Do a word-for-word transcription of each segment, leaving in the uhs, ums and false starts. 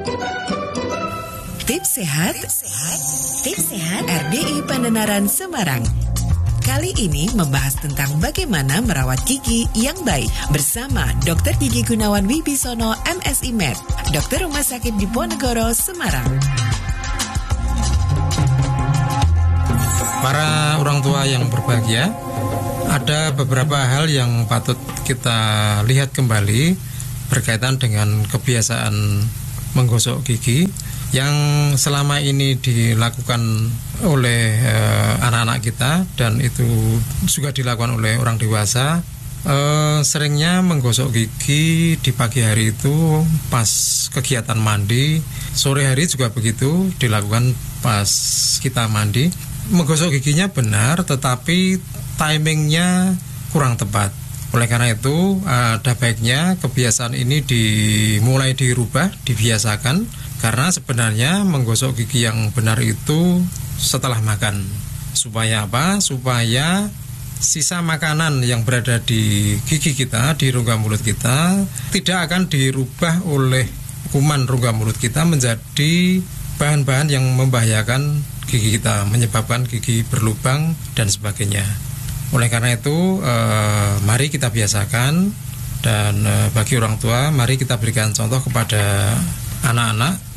Tips sehat, tips sehat R D I Pandenaran Semarang. Kali ini membahas tentang bagaimana merawat gigi yang baik bersama dokter Gigi Gunawan Wibisono M Si Med, dokter Rumah Sakit Diponegoro, Semarang. Para orang tua yang berbahagia, ada beberapa hal yang patut kita lihat kembali berkaitan dengan kebiasaan menggosok gigi yang selama ini dilakukan oleh eh, anak-anak kita dan itu juga dilakukan oleh orang dewasa. Eh, seringnya menggosok gigi di pagi hari itu pas kegiatan mandi, sore hari juga begitu dilakukan pas kita mandi. Menggosok giginya benar, tetapi timingnya kurang tepat. Oleh karena itu ada baiknya kebiasaan ini dimulai dirubah, dibiasakan. Karena sebenarnya menggosok gigi yang benar itu setelah makan. Supaya apa? Supaya sisa makanan yang berada di gigi kita, di rongga mulut kita, tidak akan dirubah oleh kuman rongga mulut kita menjadi bahan-bahan yang membahayakan gigi kita, menyebabkan gigi berlubang dan sebagainya. Oleh karena itu, eh, mari kita biasakan. Dan eh, bagi orang tua, mari kita berikan contoh kepada anak-anak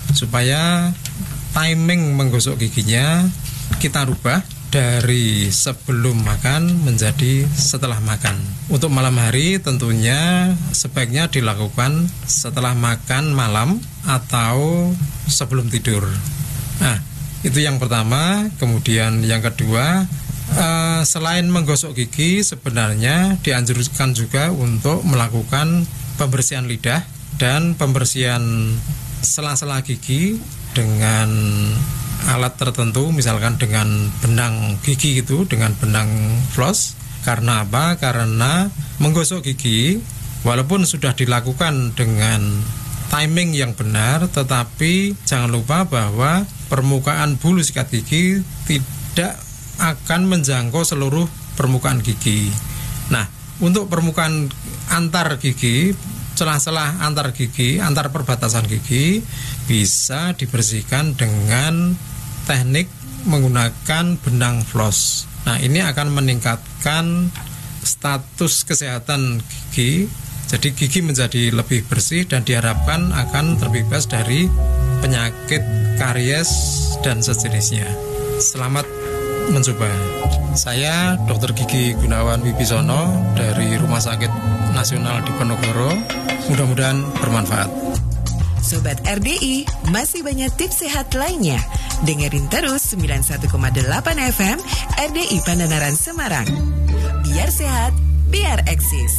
supaya timing menggosok giginya kita rubah dari sebelum makan menjadi setelah makan. Untuk malam hari tentunya sebaiknya dilakukan setelah makan malam atau sebelum tidur. Nah, itu yang pertama. Kemudian yang kedua, uh, selain menggosok gigi sebenarnya dianjurkan juga untuk melakukan pembersihan lidah dan pembersihan sela-sela gigi dengan alat tertentu, misalkan dengan benang gigi itu, dengan benang floss. Karena apa? Karena menggosok gigi walaupun sudah dilakukan dengan timing yang benar, tetapi jangan lupa bahwa permukaan bulu sikat gigi tidak akan menjangkau seluruh permukaan gigi. Nah, untuk permukaan antar gigi, celah-celah antar gigi, antar perbatasan gigi bisa dibersihkan dengan teknik menggunakan benang floss. Nah, ini akan meningkatkan status kesehatan gigi. Jadi gigi menjadi lebih bersih dan diharapkan akan terbebas dari penyakit karies dan sejenisnya. Selamat mencoba. Saya dokter Gigi Gunawan Wibisono dari Rumah Sakit Nasional Diponegoro. Mudah-mudahan bermanfaat. Sobat R D I, masih banyak tips sehat lainnya. Dengerin terus sembilan puluh satu koma delapan F M R D I Pandenaran Semarang. Biar sehat, biar eksis.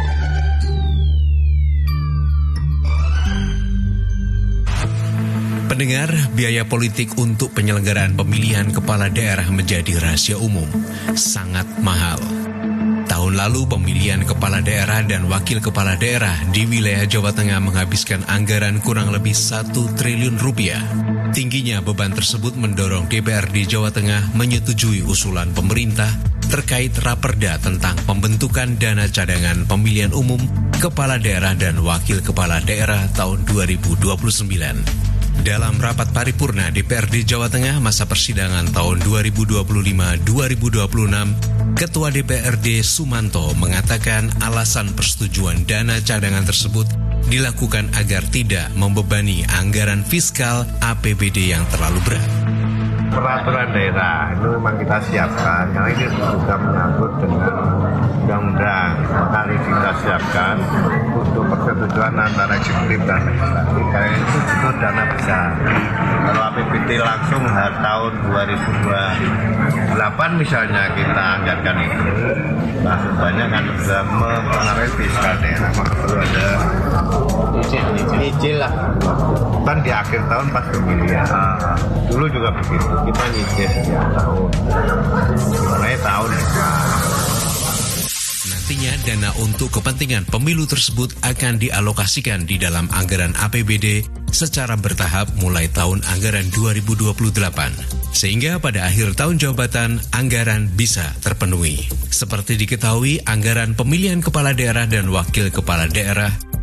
Pendengar, biaya politik untuk penyelenggaraan pemilihan kepala daerah menjadi rahasia umum, sangat mahal. Tahun lalu pemilihan kepala daerah dan wakil kepala daerah di wilayah Jawa Tengah menghabiskan anggaran kurang lebih satu triliun rupiah. Tingginya beban tersebut mendorong D P R D Jawa Tengah menyetujui usulan pemerintah terkait raperda tentang pembentukan dana cadangan pemilihan umum kepala daerah dan wakil kepala daerah tahun dua ribu dua puluh sembilan. Dalam rapat paripurna D P R D Jawa Tengah masa persidangan tahun dua ribu dua puluh lima sampai dua ribu dua puluh enam, Ketua D P R D Sumanto mengatakan alasan persetujuan dana cadangan tersebut dilakukan agar tidak membebani anggaran fiskal A P B D yang terlalu berat. Peraturan daerah itu memang kita siapkan karena ini juga menyangkut dengan undang-undang, maka harus kita siapkan untuk persetujuan antara eksekutif dan legislatif. Karena itu butuh dana besar. Kalau A P B D langsung tahun dua ribu dua puluh delapan misalnya kita anggarkan itu, langsung banyak kan bisa mempengaruhi fiskal daerah, maka perlu ada nyicil lah. Kan di akhir tahun pas pemilihan, ah, dulu juga begitu, kita nyicil setiap tahun, mulai tahun depan. Nantinya dana untuk kepentingan pemilu tersebut akan dialokasikan di dalam anggaran A P B D secara bertahap mulai tahun anggaran dua ribu dua puluh delapan. Sehingga pada akhir tahun jabatan, anggaran bisa terpenuhi. Seperti diketahui, anggaran pemilihan kepala daerah dan wakil kepala daerah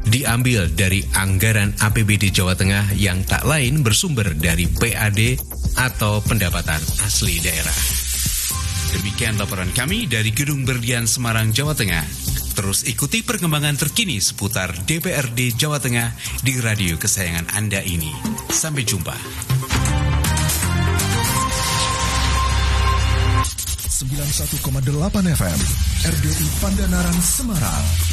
diambil dari anggaran A P B D Jawa Tengah yang tak lain bersumber dari P A D atau pendapatan asli daerah. Demikian laporan kami dari Gedung Berlian Semarang, Jawa Tengah. Terus ikuti perkembangan terkini seputar D P R D Jawa Tengah di radio kesayangan Anda ini. Sampai jumpa. sembilan puluh satu koma delapan F M R D I Pandanaran Semarang.